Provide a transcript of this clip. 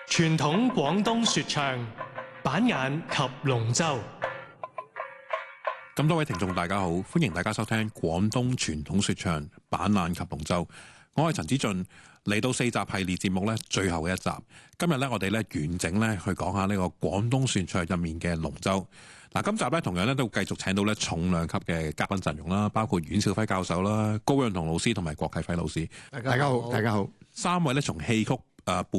傳統廣東說唱，板眼及龍舟。 咁多位聽眾大家好，歡迎大家收聽廣東傳統說唱，板眼及龍舟。我係陳子俊，嚟到4集系列節目咧，最後嘅一集。今日咧，我哋咧完整咧去講下呢個廣東說唱入面嘅龍舟。嗱，今集咧同樣咧都繼續請到咧重量級嘅嘉賓陣容啦，包括阮兆輝教授啦、高潤彤老師同埋郭啟輝老師。 大家好，大家好。 三位咧從戲曲、伴